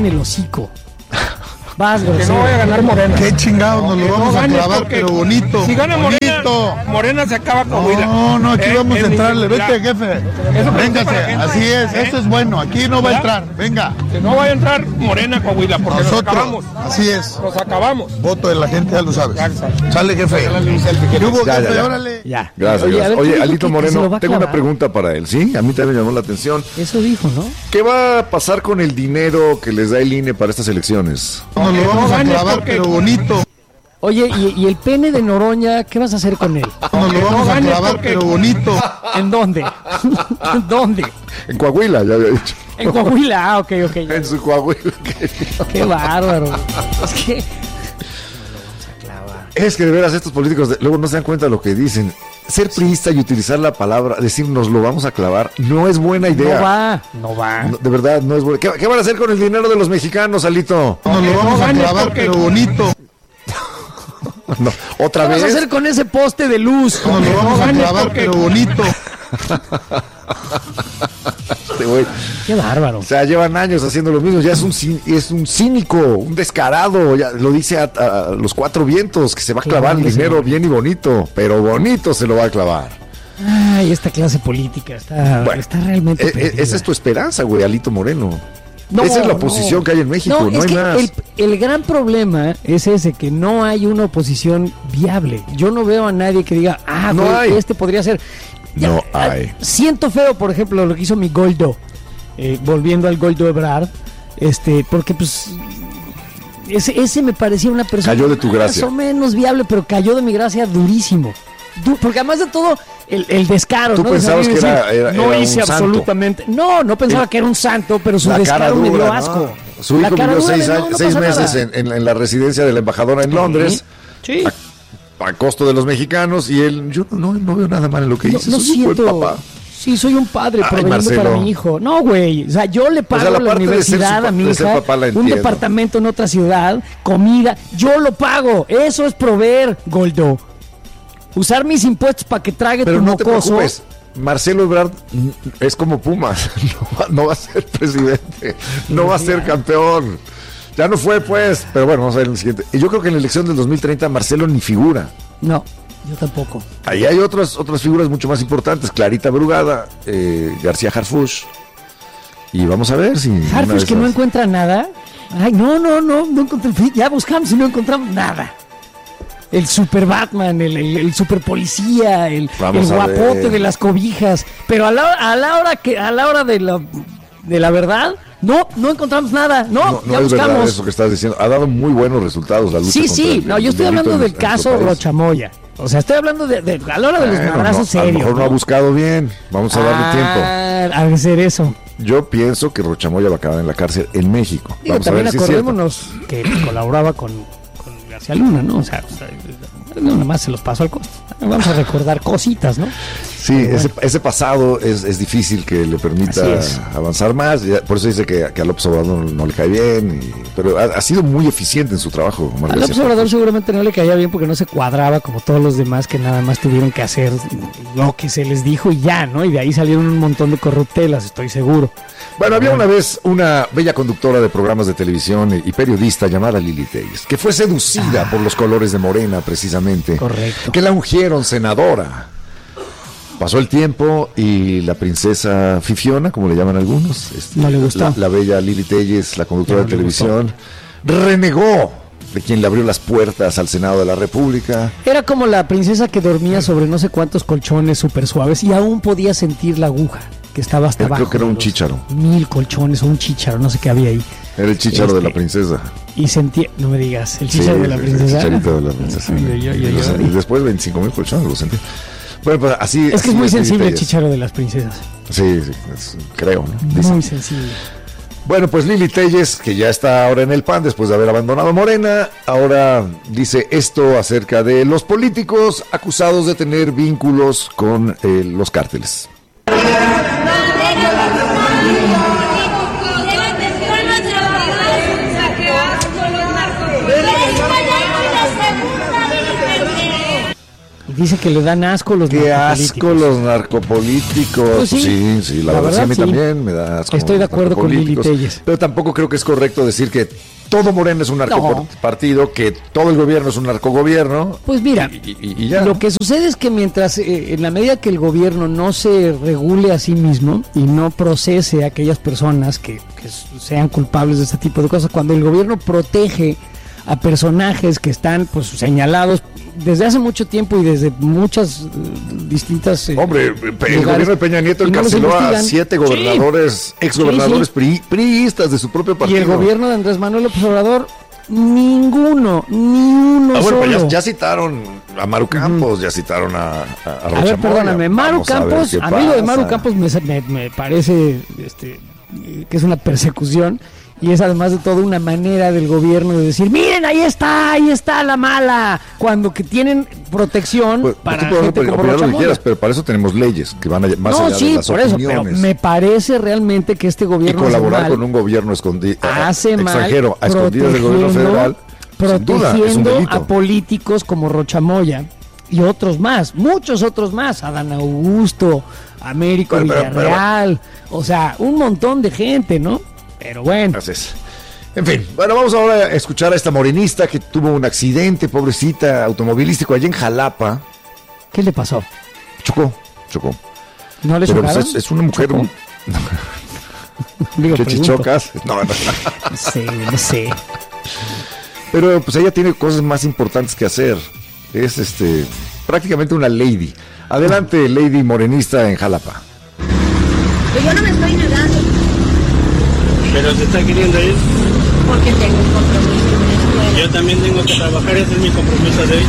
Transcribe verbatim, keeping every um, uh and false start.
en el hocico. Vas, que no vaya a ganar Morena. Qué chingados, nos lo Que vamos no a gane, clavar, porque pero bonito. Si gana Morena, bonito. Morena se acaba con Huila. No, no, aquí Eh, vamos a en entrarle. ningún- Vete, jefe. Eso Véngase, para la gente, así es, ¿eh? eso es bueno. Aquí no va a ¿Ya? entrar, venga. Que no vaya a entrar Morena con Huila, porque nos Nosotros, acabamos. así es. Nos acabamos. Voto de la gente, ya lo sabes. Exacto. Sale, jefe. ¿Qué hubo, Ya, ya, jefe? ya. Órale. Ya. Gracias, Oye, a gracias. ver, ¿qué Oye, dijo? Alito ¿Que- que se lo va Moreno, a tengo una clavar? pregunta para él, ¿sí? A mí también me llamó la atención. Eso dijo, ¿no? ¿Qué va a pasar con el dinero que les da el I N E para estas elecciones? Nos lo Que no vamos a gane, clavar, porque- pero bonito. Oye, ¿y, y el pene de Noroña, qué vas a hacer con él? Nos lo Que no vamos a gane, clavar, porque- pero bonito. ¿En dónde? ¿En dónde? En Coahuila, ya había dicho. En Coahuila, ah, ok, ok. ya. En su Coahuila. Qué bárbaro. Es que... Es que de veras estos políticos de- luego no se dan cuenta de lo que dicen. Ser priista y utilizar la palabra, decir nos lo vamos a clavar, no es buena idea. No va, no va. No, de verdad, no es buena. ¿Qué, qué van a hacer con el dinero de los mexicanos, Alito? Nos lo no vamos a gane, clavar, porque- pero bonito. No, ¿otra ¿Qué vas vez? a hacer con ese poste de luz? Nos lo vamos a gane, clavar, porque- pero bonito. Este güey. Qué bárbaro. O sea, llevan años haciendo lo mismo. Ya es un cin- es un cínico, un descarado. Ya lo dice a, a los cuatro vientos que se va a clavar el Clavándose. dinero bien y bonito, pero bonito se lo va a clavar. Ay, esta clase política está, Bueno, está realmente E- e- perdida. esa es tu esperanza, güey, Alito Moreno. No, Esa es la no. oposición que hay en México, no, es hay que más. El, el gran problema es ese, que no hay una oposición viable. Yo no veo a nadie que diga, ah, No güey, hay. este podría ser. No ah, hay. Siento feo, por ejemplo, lo que hizo mi Goldo, eh, volviendo al Goldo Ebrard, este, porque pues ese, ese me parecía una persona Cayó de tu gracia. más o menos viable, pero cayó de mi gracia durísimo. Du- porque además de todo, el, el descaro. Tú ¿no? De pensabas salir y que era- decir, era- no era un hice santo. absolutamente. No, no pensaba El- que era un santo, pero su La cara descaro me dio dura, asco. ¿no? Su La hijo cara vivió dura seis, de, no, años- no seis pasa meses nada. en, en- en la residencia de la embajadora en Londres, Sí. a, a costo de los mexicanos, y él, yo no, no veo nada mal en lo que No, hice. no soy un buen siento. papá. Sí, soy un padre Ay, proveyendo Marcelo. para mi hijo. No, güey. O sea, yo le pago la la, parte de ser universidad su pa- a mi de ser hija, papá la un entiendo. departamento en otra ciudad, comida. Yo lo pago. Eso es proveer, Goldo. Usar mis impuestos para que trague Pero tu no te mocoso. preocupes, Marcelo Ebrard mm, es como Pumas, no va, no va a ser presidente, no va a ser campeón. Ya no fue, pues, pero bueno, vamos a ver en el siguiente. Y yo creo que en la elección del dos mil treinta Marcelo ni figura. No, yo tampoco. Ahí hay otras otras figuras mucho más importantes, Clarita Brugada, eh, García Harfuch. Y vamos a ver si... una Harfuch de que no esas- encuentra nada. Ay, no, no, no, no encontré. Ya buscamos y no encontramos nada. El super Batman, el, el, el super policía, el, Vamos el a guapote ver. de las cobijas. Pero a la, a la hora que, a la hora de la, de la verdad, no, no encontramos nada. No, No, no ya es verdad buscamos. eso que estás diciendo. Ha dado muy buenos resultados la lucha Sí, contra sí, el- no, el yo estoy delito hablando en- del en caso nuestro país. Rochamoya. O sea, estoy hablando de, de a la hora de los Bueno, madrazos no, a lo serios. mejor no ha buscado bien. Vamos a darle tiempo. Ah, a hacer eso. Yo pienso que Rochamoya va a acabar en la cárcel en México. Digo, Vamos a también ver si es cierto. acordémonos que colaboraba con, con García Luna, ¿no? O sea, o sea, no, nada más se los paso al costo. Vamos a recordar cositas, ¿no? Sí, Pero ese, bueno. ese pasado es, es difícil que le permita Así es. avanzar más. Ya- por eso dice que, que a López Obrador no, no le cae bien. y- pero ha, ha sido muy eficiente en su trabajo. Omar A López García Obrador Harfuch. seguramente no le caía bien porque no se cuadraba como todos los demás que nada más tuvieron que hacer lo que se les dijo y ya, ¿no? Y de ahí salieron un montón de corruptelas, estoy seguro. Bueno, había una vez una bella conductora de programas de televisión y, y periodista llamada Lili Telles, que fue seducida por los colores de Morena, precisamente. Correcto. Que la ungieron senadora. Pasó el tiempo y la princesa Fifiona, como le llaman algunos, este, No le gustó. La, la bella Lili Telles, la conductora Ya no de le televisión, renegó de quien le abrió las puertas al Senado de la República. Era como la princesa que dormía sobre no sé cuántos colchones súper suaves y aún podía sentir la aguja que estaba hasta Era- abajo. creo que era de un los chícharo. Mil colchones o un chícharo, no sé qué había ahí. Era el chícharo de la Este, princesa. Y sentía, no me digas, el Sí, chícharo de la el- princesa. El chicharito de la princesa. Ay, ay, ay, Y los- ay. y después veinticinco mil colchones, lo sentí. Bueno, pues así Es que así es muy Lili sensible el Telles. chícharo de las princesas. Sí, sí, es- creo, ¿no? Dicen. Muy sensible. Bueno, pues Lili Telles, que ya está ahora en el P A N después de haber abandonado Morena, ahora dice esto acerca de los políticos acusados de tener vínculos con eh, los cárteles. dice que le dan asco los Qué narcopolíticos. asco los narcopolíticos. Pues sí. sí, sí, la, La verdad, sí, a mí verdad, sí. también me da asco. Estoy de los acuerdo con Lili narcopolíticos. Telles. Pero tampoco creo que es correcto decir que todo Morena es un No. narcopartido, que todo el gobierno es un narcogobierno. Pues mira, y, y- y ya. lo que sucede es que mientras, eh, en la medida que el gobierno no se regule a sí mismo y no procese a aquellas personas que, que sean culpables de este tipo de cosas, cuando el gobierno protege a personajes que están pues señalados desde hace mucho tiempo y desde muchas eh, distintas eh, Hombre, el lugares, gobierno de Peña Nieto y no los encarceló a investigan. siete Sí. gobernadores, exgobernadores Sí, pri- priistas de su propio Y partido. el gobierno de Andrés Manuel López Obrador, ninguno, ni uno Ah, bueno, solo. pues ya, ya citaron a Maru Campos, ya citaron a, a, a A ver, Rocha perdóname, Moya. Maru Vamos a ver Campos, qué a, mí lo de Maru pasa. Campos me, me- me parece este, que es una persecución y es además de todo una manera del gobierno de decir, miren, ahí está, ahí está la mala, cuando que tienen protección Pues, para tú puedes gente como opinar Rocha lo que quieras, Moya. pero para eso tenemos leyes que van a, más No, allá sí, de las por eso, pero opiniones. me parece realmente que este Y gobierno hace colaborar mal, con un gobierno escondido, hace mal extranjero a escondidas del gobierno protegiendo- federal, sin duda, es un protegiendo delito. a políticos como Rocha Moya y otros más, muchos otros más, Adán Augusto, Américo Pero, pero, pero, Villarreal, o sea, un montón de gente, ¿no? Pero bueno, Así es. En fin, bueno, vamos ahora a escuchar a esta morenista que tuvo un accidente, pobrecita, automovilístico allá en Jalapa. ¿qué le pasó? Chocó, chocó. ¿No le Pero pues, chocaron? es, es una mujer... ¿Chocó? Digo, ¿Qué pregunto. chichocas? No, no. No sé, no sé. Pero pues ella tiene cosas más importantes que hacer. Es este prácticamente una lady. Adelante, lady morenista en Jalapa. Pero yo no me estoy negando Pero se está queriendo ir. porque tengo un compromiso en la escuela. Yo también tengo que trabajar, ese es mi compromiso de hoy.